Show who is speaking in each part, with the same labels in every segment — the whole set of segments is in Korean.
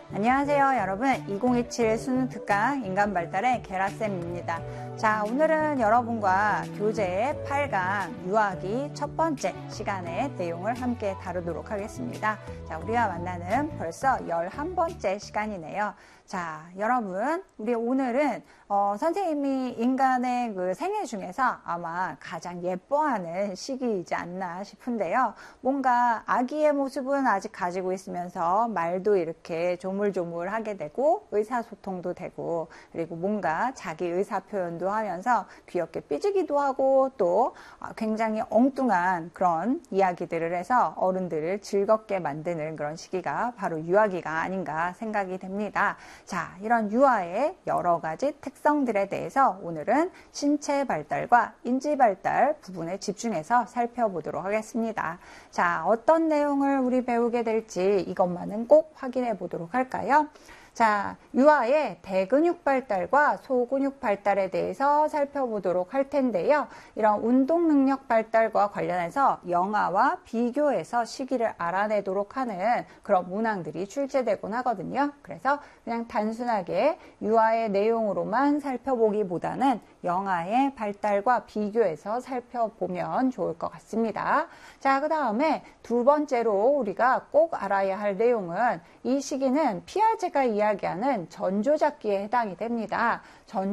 Speaker 1: 안녕하세요 여러분, 2027 수능 특강 인간발달의 게라쌤입니다. 자, 오늘은 여러분과 교재 8강 유아기 첫 번째 시간의 내용을 함께 다루도록 하겠습니다. 자, 우리가 만나는 벌써 11번째 시간이네요. 자, 여러분, 우리 오늘은 선생님이 인간의 그 생애 중에서 아마 가장 예뻐하는 시기이지 않나 싶은데요. 뭔가 아기의 모습은 아직 가지고 있으면서 말도 이렇게 조물조물하게 되고 의사소통도 되고, 그리고 뭔가 자기 의사표현도 하면서 귀엽게 삐지기도 하고, 또 굉장히 엉뚱한 그런 이야기들을 해서 어른들을 즐겁게 만드는 그런 시기가 바로 유아기가 아닌가 생각이 됩니다. 자, 이런 유아의 여러 가지 특성들에 대해서 오늘은 신체 발달과 인지 발달 부분에 집중해서 살펴보도록 하겠습니다. 자, 어떤 내용을 우리 배우게 될지 이것만은 꼭 확인해 보도록 할까요? 자, 유아의 대근육 발달과 소근육 발달에 대해서 살펴보도록 할 텐데요. 이런 운동 능력 발달과 관련해서 영아와 비교해서 시기를 알아내도록 하는 그런 문항들이 출제되곤 하거든요. 그래서 그냥 단순하게 유아의 내용으로만 살펴보기보다는 영아의 발달과 비교해서 살펴보면 좋을 것 같습니다. 자, 그 다음에 두 번째로 우리가 꼭 알아야 할 내용은 이 시기는 피아제가 이야기하는 전조잡기에 해당이 됩니다.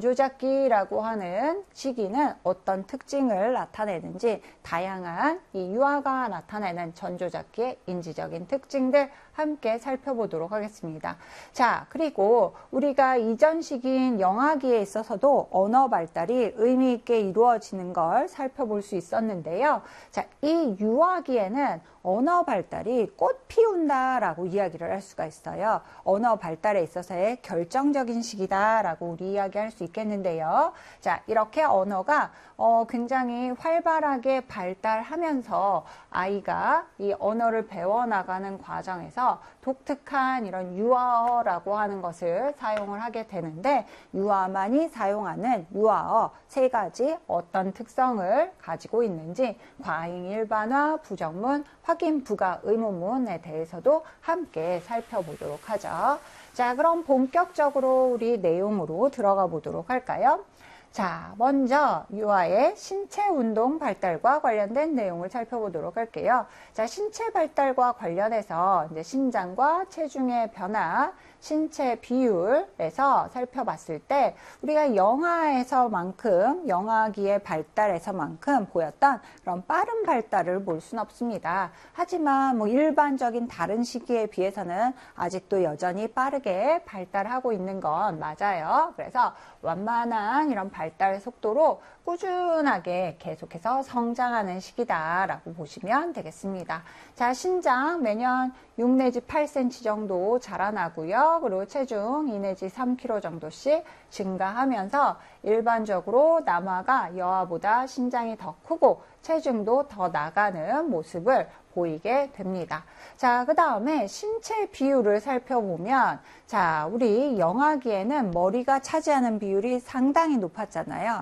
Speaker 1: 전조잡기라고 하는 시기는 어떤 특징을 나타내는지 다양한 이 유아가 나타내는 전조잡기의 인지적인 특징들 함께 살펴보도록 하겠습니다. 자, 그리고 우리가 이전 시기인 영아기에 있어서도 언어 발달이 의미 있게 이루어지는 걸 살펴볼 수 있었는데요. 자, 이 유아기에는 언어 발달이 꽃 피운다라고 이야기를 할 수가 있어요. 언어 발달에 있어서의 결정적인 시기다라고 우리 이야기할 수 있겠는데요. 자, 이렇게 언어가 굉장히 활발하게 발달하면서 아이가 이 언어를 배워나가는 과정에서 독특한 이런 유아어라고 하는 것을 사용을 하게 되는데, 유아만이 사용하는 유아어 세 가지 어떤 특성을 가지고 있는지 과잉 일반화, 부정문, 확인 부가 의문문에 대해서도 함께 살펴보도록 하죠. 자, 그럼 본격적으로 우리 내용으로 들어가 보도록 할까요? 자, 먼저 유아의 신체 운동 발달과 관련된 내용을 살펴보도록 할게요. 자, 신체 발달과 관련해서 이제 신장과 체중의 변화, 신체 비율에서 살펴봤을 때 우리가 영아에서만큼, 영아기의 발달에서만큼 보였던 그런 빠른 발달을 볼 수는 없습니다. 하지만 뭐 일반적인 다른 시기에 비해서는 아직도 여전히 빠르게 발달하고 있는 건 맞아요. 그래서 완만한 이런 발달 속도로 꾸준하게 계속해서 성장하는 시기다라고 보시면 되겠습니다. 자, 신장 매년 6 내지 8cm 정도 자라나고요. 그리고 체중 2 내지 3kg 정도씩 증가하면서 일반적으로 남아가 여아보다 신장이 더 크고 체중도 더 나가는 모습을 보이게 됩니다. 자, 그 다음에 신체 비율을 살펴보면, 자, 우리 영아기에는 머리가 차지하는 비율이 상당히 높았잖아요.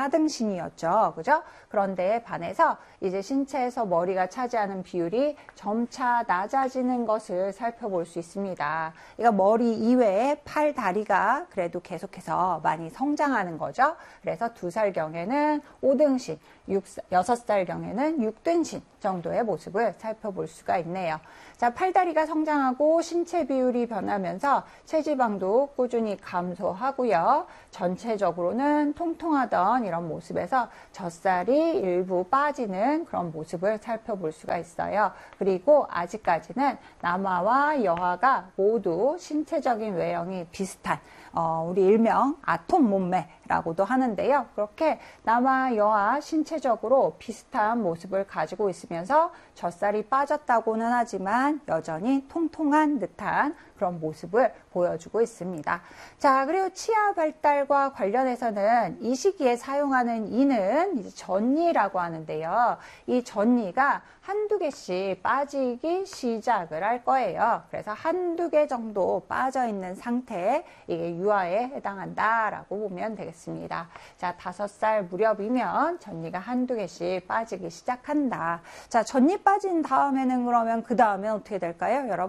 Speaker 1: 4등신이었죠. 그죠? 그런데 반해서 이제 신체에서 머리가 차지하는 비율이 점차 낮아지는 것을 살펴볼 수 있습니다. 그러니까 머리 이외에 팔, 다리가 그래도 계속해서 많이 성장하는 거죠. 그래서 2살경에는 5등신, 6살경에는 6등신 정도의 모습을 살펴볼 수가 있네요. 자, 팔다리가 성장하고 신체 비율이 변하면서 체지방도 꾸준히 감소하고요. 전체적으로는 통통하던 이런 모습에서 젖살이 일부 빠지는 그런 모습을 살펴볼 수가 있어요. 그리고 아직까지는 남아와 여아가 모두 신체적인 외형이 비슷한 우리 일명 아톰 몸매라고도 하는데요. 그렇게 남아 여아 신체적으로 비슷한 모습을 가지고 있으면서 젖살이 빠졌다고는 하지만 여전히 통통한 듯한 그런 모습을 보여주고 있습니다. 자, 그리고 치아 발달과 관련해서는 이 시기에 사용하는 이는 이제 전이라고 하는데요. 이 전이가 한두 개씩 빠지기 시작을 할 거예요. 그래서 한두 개 정도 빠져 있는 상태, 이게 유아에 해당한다라고 보면 되겠습니다. 자, 5살 무렵이면 전이가 한두 개씩 빠지기 시작한다. 자, 전이 빠진 다음에는 그러면 그 다음에 어떻게 될까요, 여러분?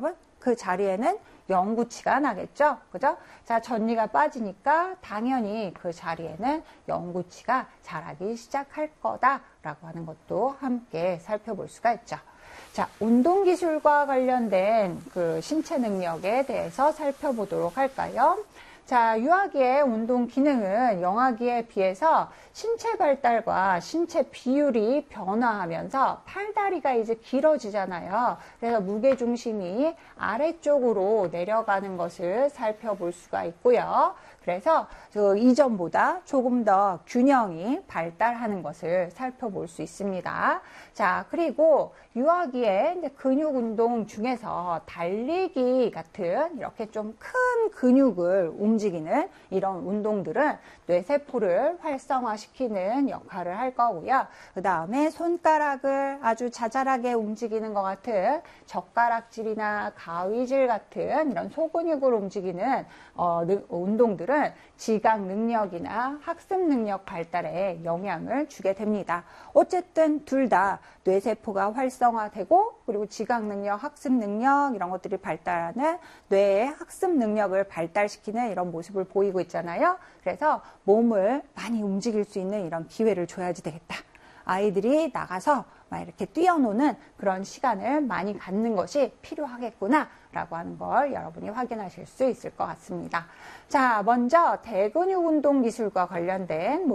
Speaker 1: 그 자리에는 0구치가 나겠죠. 그죠? 자, 전리가 빠지니까 당연히 그 자리에는 0구치가 자라기 시작할 거다라고 하는 것도 함께 살펴볼 수가 있죠. 자, 운동기술과 관련된 그 신체 능력에 대해서 살펴보도록 할까요? 자, 유아기의 운동 기능은 영아기에 비해서 신체 발달과 신체 비율이 변화하면서 팔다리가 이제 길어지잖아요. 그래서 무게중심이 아래쪽으로 내려가는 것을 살펴볼 수가 있고요. 그래서 이전보다 조금 더 균형이 발달하는 것을 살펴볼 수 있습니다. 자, 그리고 유아기의 이제 근육 운동 중에서 달리기 같은 이렇게 좀 큰 근육을 움직이는 이런 운동들은 뇌세포를 활성화시키는 역할을 할 거고요. 그 다음에 손가락을 아주 자잘하게 움직이는 것 같은 젓가락질이나 가위질 같은 이런 소근육을 움직이는 운동들은 지각 능력이나 학습 능력 발달에 영향을 주게 됩니다. 어쨌든 둘 다 뇌세포가 활성화되고 그리고 지각 능력, 학습 능력 이런 것들이 발달하는 뇌의 학습 능력을 발달시키는 이런 모습을 보이고 있잖아요. 그래서 몸을 많이 움직일 수 있는 이런 기회를 줘야지 되겠다. 아이들이 나가서 막 이렇게 뛰어노는 그런 시간을 많이 갖는 것이 필요하겠구나 라고 하는 걸 여러분이 확인하실 수 있을 것 같습니다. 자, 먼저 대근육 운동 기술과 관련된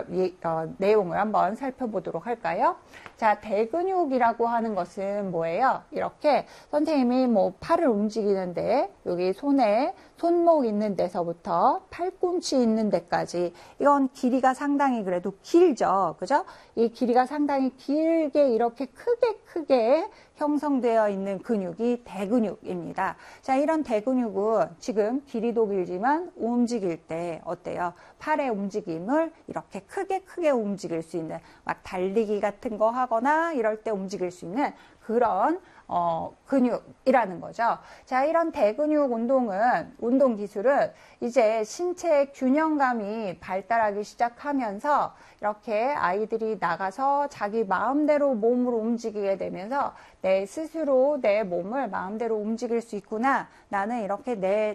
Speaker 1: 내용을 한번 살펴보도록 할까요? 자, 대근육이라고 하는 것은 뭐예요? 이렇게 선생님이 뭐 팔을 움직이는데 여기 손목 있는 데서부터 팔꿈치 있는 데까지 이건 길이가 상당히 그래도 길죠. 그죠? 이 길이가 상당히 길게 이렇게 크게 형성되어 있는 근육이 대근육입니다. 자, 이런 대근육은 지금 길이도 길지만 움직일 때 어때요? 팔의 움직임을 이렇게 크게 움직일 수 있는 막 달리기 같은 거 하거나 이럴 때 움직일 수 있는 그런 근육이라는 거죠. 자, 이런 대근육 운동 기술은 이제 신체 균형감이 발달하기 시작하면서 이렇게 아이들이 나가서 자기 마음대로 몸으로 움직이게 되면서 내 스스로 내 몸을 마음대로 움직일 수 있구나. 나는 이렇게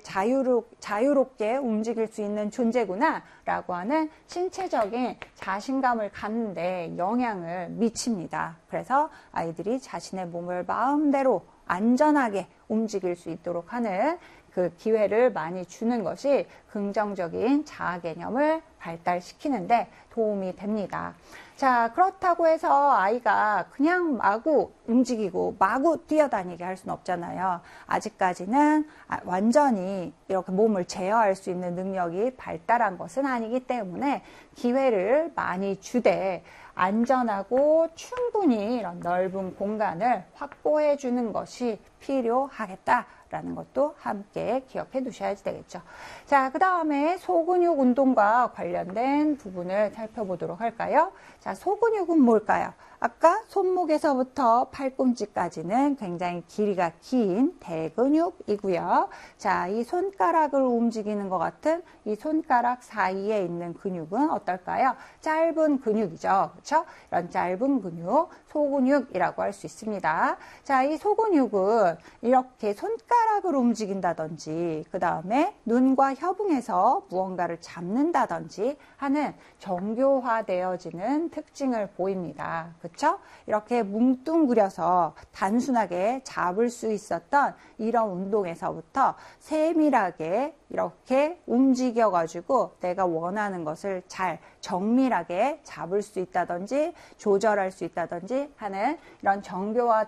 Speaker 1: 자유롭게 움직일 수 있는 존재구나. 라고 하는 신체적인 자신감을 갖는 데 영향을 미칩니다. 그래서 아이들이 자신의 몸을 마음대로 안전하게 움직일 수 있도록 하는 그 기회를 많이 주는 것이 긍정적인 자아 개념을 발달시키는데 도움이 됩니다. 자, 그렇다고 해서 아이가 그냥 마구 움직이고 마구 뛰어다니게 할 수는 없잖아요. 아직까지는 완전히 이렇게 몸을 제어할 수 있는 능력이 발달한 것은 아니기 때문에 기회를 많이 주되 안전하고 충분히 이런 넓은 공간을 확보해 주는 것이 필요하겠다라는 것도 함께 기억해 두셔야 되겠죠. 자, 그 다음에 소근육 운동과 관련된 부분을 살펴보도록 할까요? 자, 소근육은 뭘까요? 아까 손목에서부터 팔꿈치까지는 굉장히 길이가 긴 대근육이고요. 자, 이 손가락을 움직이는 것 같은 이 손가락 사이에 있는 근육은 어떨까요? 짧은 근육이죠. 그렇죠? 이런 짧은 근육, 소근육이라고 할 수 있습니다. 자, 이 소근육은 이렇게 손가락을 움직인다든지 그 다음에 눈과 협응해서 무언가를 잡는다든지 하는 정교화되어지는 특징을 보입니다. 그렇죠? 이렇게 뭉뚱그려서 단순하게 잡을 수 있었던 이런 운동에서부터 세밀하게 이렇게 움직여가지고 내가 원하는 것을 잘 정밀하게 잡을 수 있다든지 조절할 수 있다든지 하는 이런 정교화